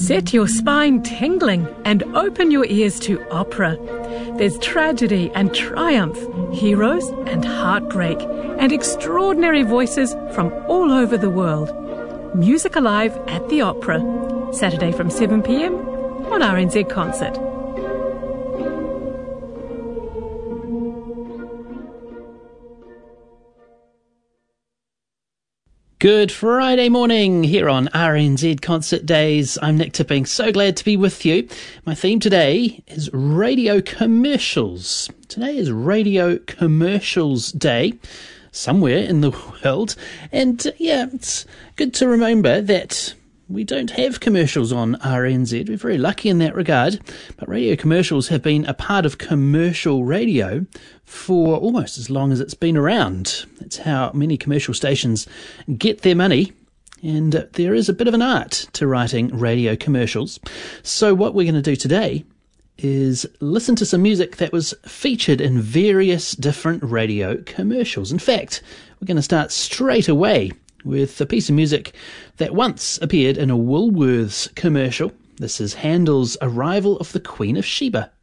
Set your spine tingling and open your ears to opera. There's tragedy and triumph, heroes and heartbreak, and extraordinary voices from all over the world. Music Alive at the Opera, Saturday from 7 p.m. on RNZ Concert. Good Friday morning here on RNZ Concert Days. I'm Nick Tipping, so glad to be with you. My theme today is radio commercials. Today is Radio Commercials Day somewhere in the world. And it's good to remember that we don't have commercials on RNZ. We're very lucky in that regard. But radio commercials have been a part of commercial radio for almost as long as it's been around. That's how many commercial stations get their money. And there is a bit of an art to writing radio commercials. So what we're going to do today is listen to some music that was featured in various different radio commercials. In fact, we're going to start straight away with a piece of music that once appeared in a Woolworths commercial. This is Handel's Arrival of the Queen of Sheba.